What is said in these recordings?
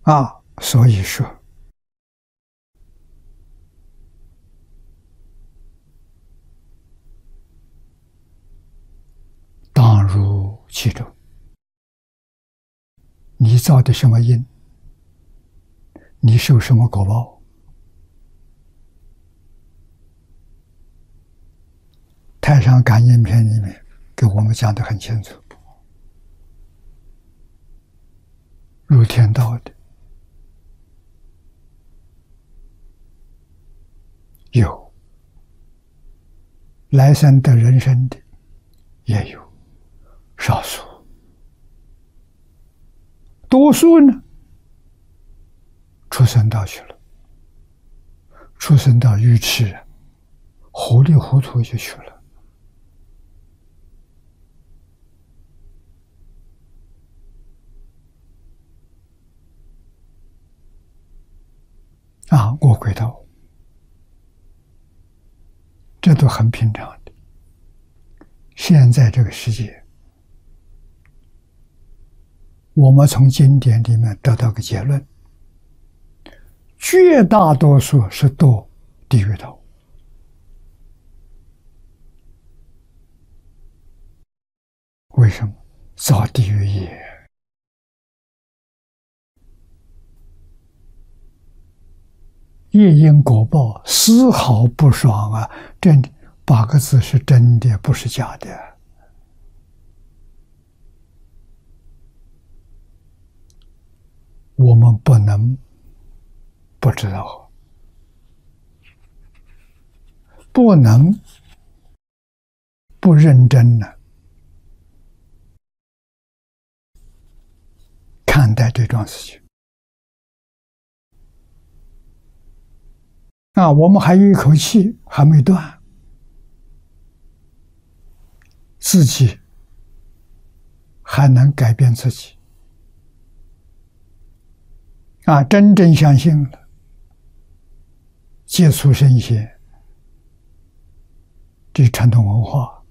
所以说，当入其中。你造的什么因，你受什么果报。太上感应篇里面给我们讲得很清楚，入天道的有，来生得人身的也有，少数。多数呢，畜生道去了，畜生道愚痴人，糊里糊涂就去了。恶鬼道，这都很平常的。现在这个世界，我们从经典里面得到个结论，绝大多数是堕地狱道。为什么？造地狱业。业因果报丝毫不爽啊！这8个字是真的，不是假的。我们不能不知道，不能不认真的看待这桩事情。我们还有一口气还没断，自己还能改变自己。真正相信了，接触圣贤，这传统文化。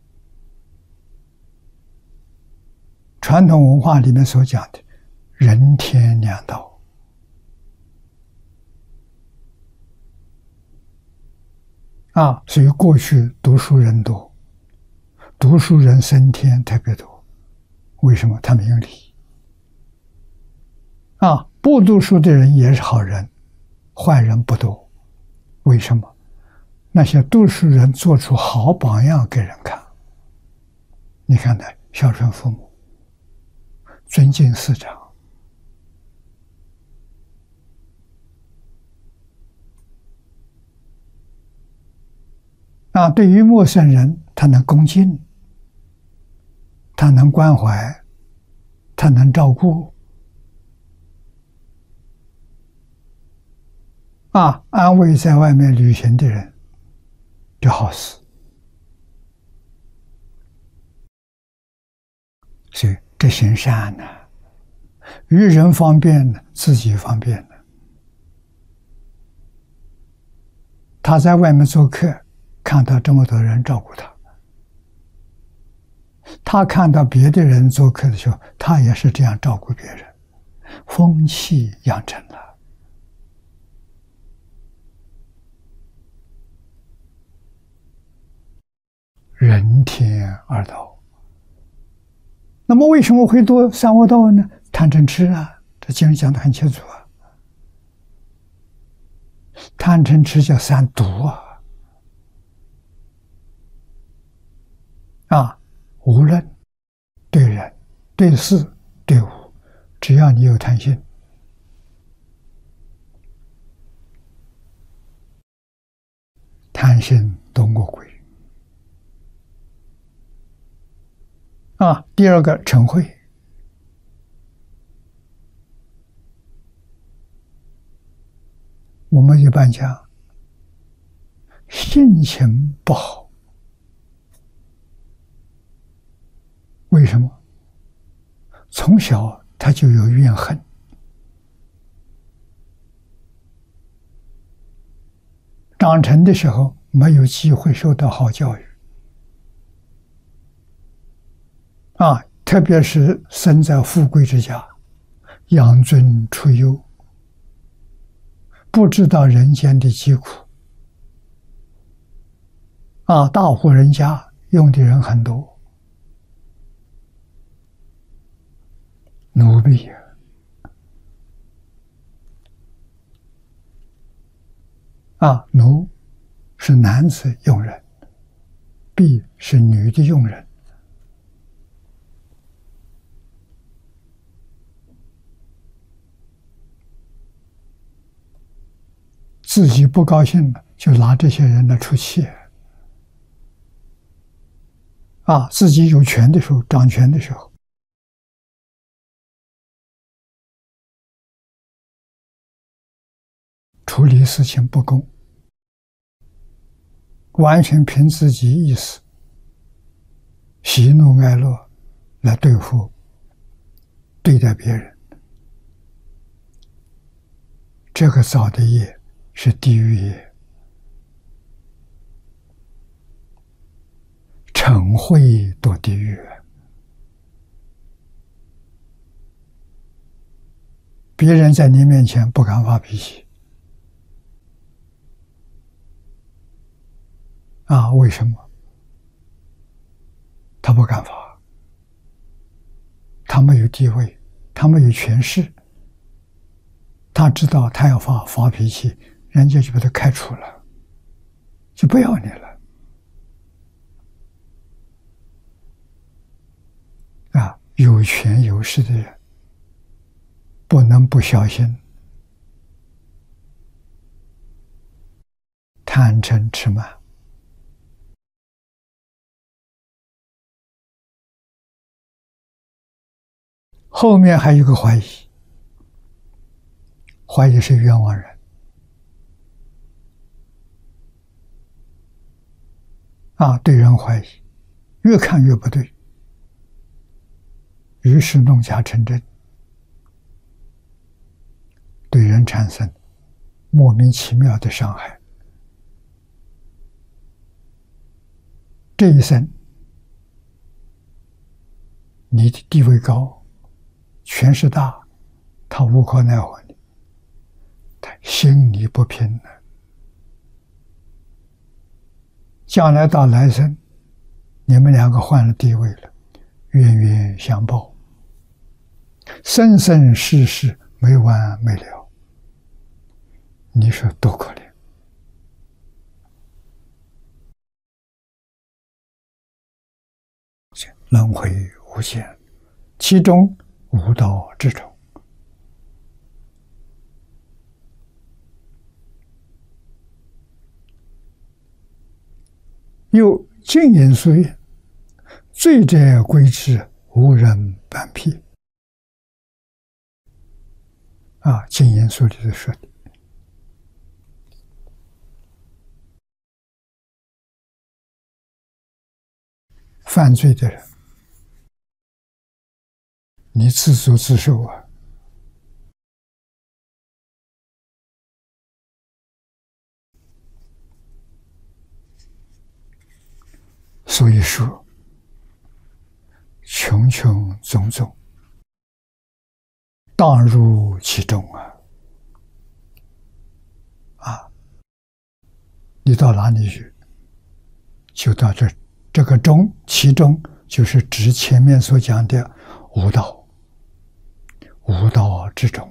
传统文化里面所讲的人天两道。所以过去读书人多，读书人升天特别多。为什么？他们有理。不读书的人也是好人，坏人不多。为什么？那些读书人做出好榜样给人看。你看他孝顺父母，尊敬师长，对于陌生人，他能恭敬，他能关怀，他能照顾。安慰在外面旅行的人，就好事。所以这行善呢，于人方便呢，自己方便呢。他在外面做客，看到这么多人照顾他，他看到别的人做客的时候，他也是这样照顾别人，风气养成了。人天二道。那么为什么会堕三恶道呢？贪嗔痴这经上讲得很清楚贪嗔痴叫三毒无论对人、对事、对物，只要你有贪心，贪心堕恶鬼。第二个嗔恚，我们一般讲性情不好，为什么？从小他就有怨恨，长成的时候没有机会受到好教育。特别是生在富贵之家， 养尊处优，不知道人间的疾苦。大户人家用的人很多，奴婢奴是男子佣人，婢是女的佣人。自己不高兴了，就拿这些人来出气。自己有权的时候，掌权的时候，处理事情不公，完全凭自己意思，喜怒哀乐来对待别人，这个造的业是地狱业，嗔恚堕地狱。别人在你面前不敢发脾气，为什么？他不敢发，他没有地位，他没有权势，他知道他要发脾气，人家就把他开除了，就不要你了。有权有势的人不能不小心，贪嗔痴慢。后面还有个怀疑，怀疑是冤枉人。对人怀疑，越看越不对，于是弄假成真，对人产生莫名其妙的伤害。这一生你的地位高，权势大，他无可奈何你，他心理不平了。将来到来生，你们两个换了地位了，冤冤相报，生生世世没完没了，你说多可怜。轮回无限，其中无道之中。又净言书曰：罪者归之，无人反辟。净言书里头说的，犯罪的人，你自作自受啊！所以说，穷穷种种，当入其中你到哪里去，就到这个中，其中就是指前面所讲的无道，无道之中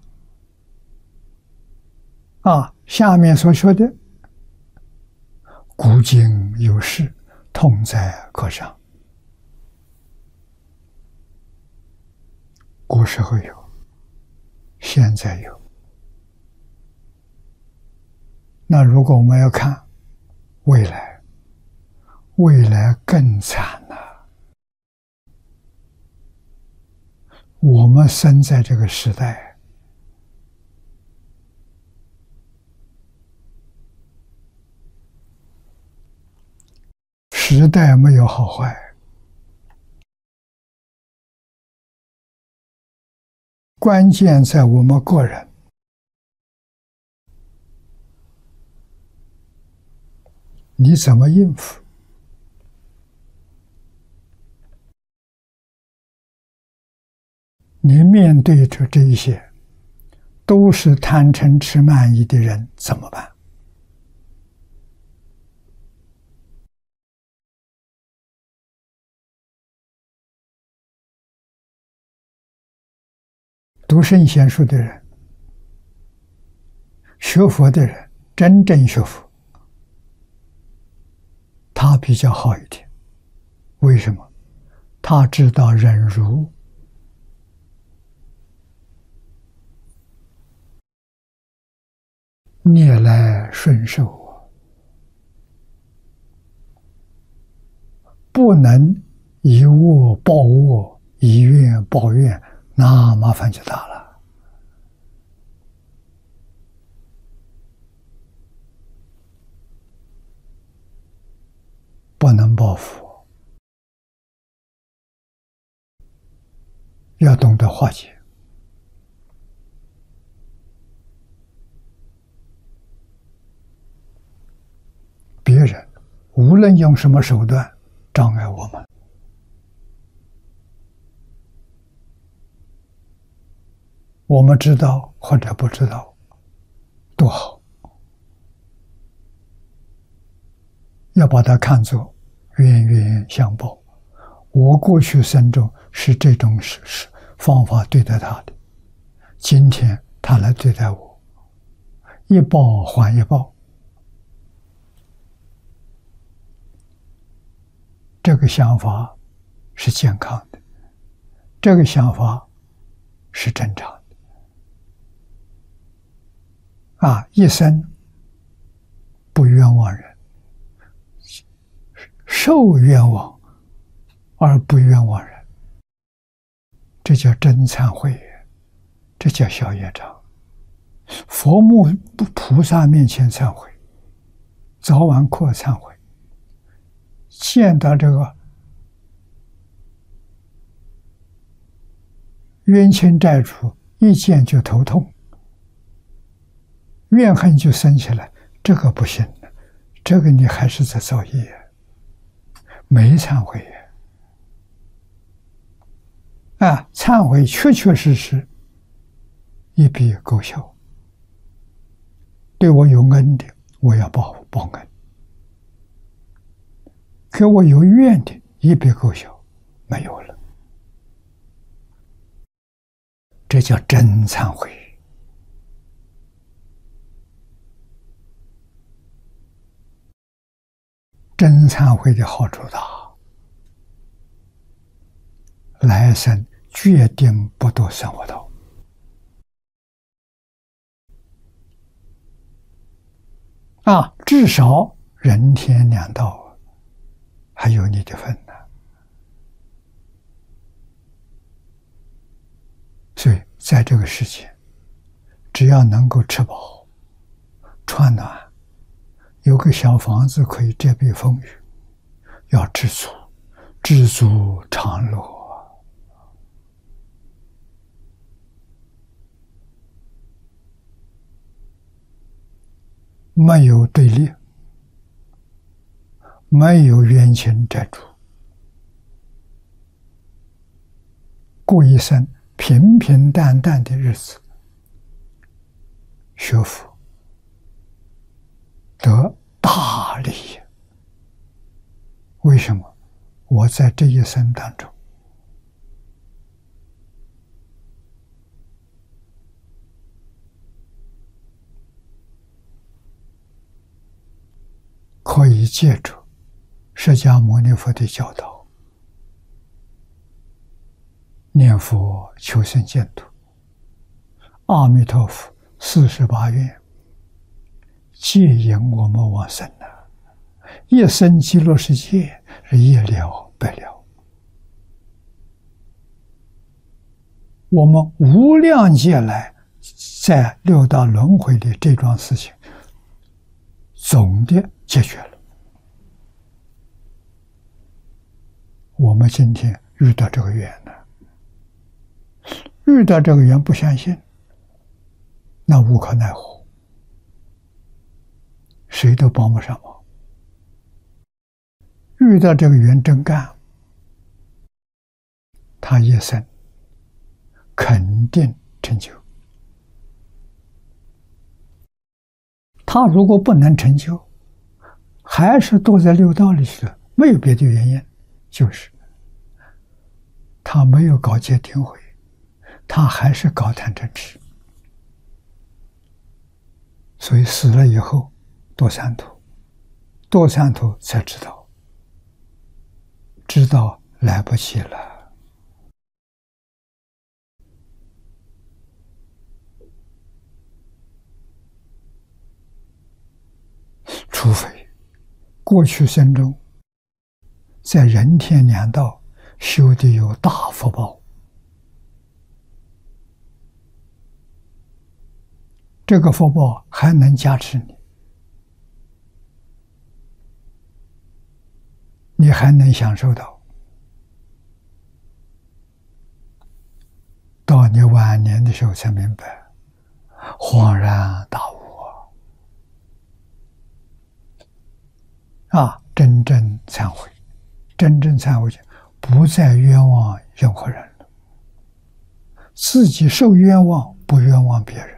下面所说的古今有事，痛在课上。古时候有，现在有。那如果我们要看未来，未来更惨了。我们生在这个时代，时代没有好坏，关键在我们个人。你怎么应付？ 你面对着这一些都是贪嗔痴慢疑的人怎么办？读圣贤书的人，学佛的人，真正学佛，他比较好一点。为什么？他知道忍辱，逆来顺受，不能以恶报恶，以怨报怨，那麻烦就大了。不能报复，要懂得化解。别人无论用什么手段障碍我们，我们知道或者不知道都好，要把它看作冤冤相报。我过去生中是这种方法对待他的，今天他来对待我，一报还一报。这个想法是健康的，这个想法是正常的。一生不冤枉人，受冤枉而不冤枉人，这叫真忏悔，这叫消业障。佛目菩萨面前忏悔，早晚课忏悔，见到这个冤亲债主，一见就头痛，怨恨就生起来，这个不行了，这个你还是在造业，没忏悔。忏悔确确实实一笔勾销。对我有恩的，我要报恩；给我有怨的，一笔勾销，没有了。这叫真忏悔。真忏悔的好处大，来生决定不堕三恶道。至少人天两道还有你的份呢。所以在这个世界，只要能够吃饱穿暖，有个小房子可以遮蔽风雨，要知足，知足常乐。没有对立，没有冤亲债主，过一生平平淡淡的日子，学佛得大利益。为什么？我在这一生当中可以借助释迦牟尼佛的教导，念佛求生净土，阿弥陀佛48愿接引我们往生了，一生极乐世界是一了百了。我们无量劫来在六道轮回的这桩事情总的解决了。我们今天遇到这个缘呢，遇到这个缘不相信，那无可奈何，谁都帮不上忙。遇到这个缘真干，他一生肯定成就。他如果不能成就，还是堕在六道里去了，没有别的原因，就是他没有搞戒定慧，他还是搞贪嗔痴，所以死了以后堕三途，堕三途才知道来不及了。除非过去生中在人天两道修的有大福报，这个福报还能加持你，你还能享受到。到你晚年的时候才明白，恍然大悟啊！真正忏悔，真正忏悔，不再冤枉任何人了，自己受冤枉，不冤枉别人。